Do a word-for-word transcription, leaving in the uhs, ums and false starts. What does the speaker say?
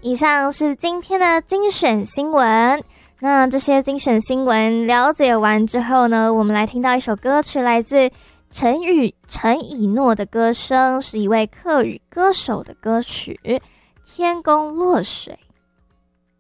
以上是今天的精选新闻。那这些精选新闻了解完之后呢，我们来听到一首歌曲，来自陈宇陈以诺的歌声，是一位客语歌手的歌曲《天公落水》。